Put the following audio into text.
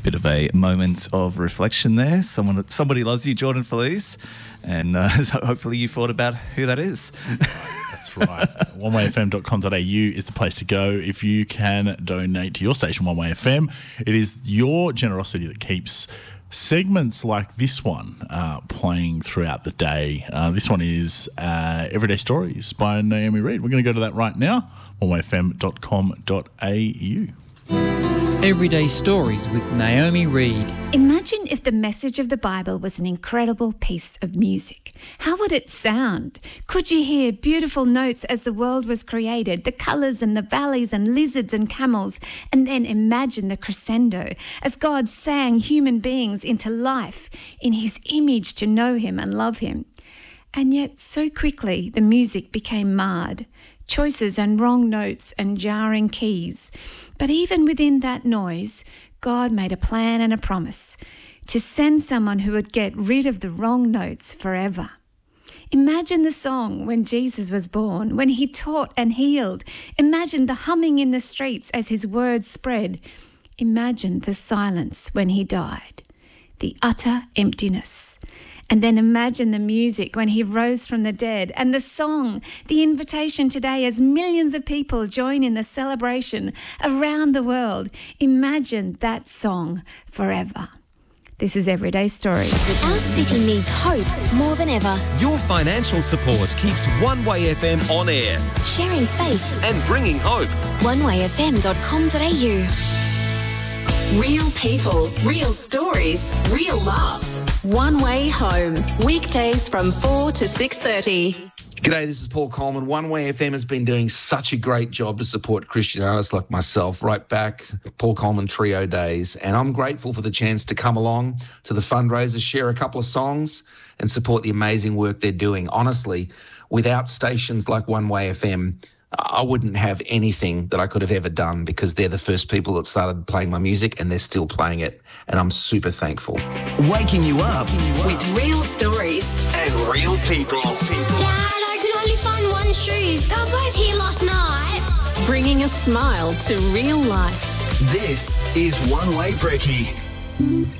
Bit of a moment of reflection there. Somebody loves you, Jordan Feliz, and so hopefully you thought about who that is. That's right. onewayfm.com.au is the place to go if you can donate to your station, One Way FM. It is your generosity that keeps segments like this one playing throughout the day. This one is Everyday Stories by Naomi Reid. We're going to go to that right now, onewayfm.com.au. Everyday Stories with Naomi Reid. Imagine if the message of the Bible was an incredible piece of music. How would it sound? Could you hear beautiful notes as the world was created, the colours and the valleys and lizards and camels, and then imagine the crescendo as God sang human beings into life in his image to know him and love him. And yet so quickly the music became marred. Choices and wrong notes and jarring keys. But even within that noise, God made a plan and a promise to send someone who would get rid of the wrong notes forever. Imagine the song when Jesus was born, when he taught and healed. Imagine the humming in the streets as his words spread. Imagine the silence when he died, the utter emptiness. And then imagine the music when he rose from the dead, and the song, the invitation today as millions of people join in the celebration around the world. Imagine that song forever. This is Everyday Stories. Our city needs hope more than ever. Your financial support keeps One Way FM on air. Sharing faith and bringing hope. onewayfm.com.au. Real people, real stories, real laughs. One Way Home. Weekdays from 4 to 6:30. G'day, this is Paul Coleman. One Way FM has been doing such a great job to support Christian artists like myself right back Paul Coleman Trio days, and I'm grateful for the chance to come along to the fundraiser, share a couple of songs and support the amazing work they're doing. Honestly, without stations like One Way FM, I wouldn't have anything that I could have ever done, because they're the first people that started playing my music and they're still playing it, and I'm super thankful. Waking you up with real stories and real people. Dad, I could only find one shoe. They were both here last night. Bringing a smile to real life. This is One Way Brekkie.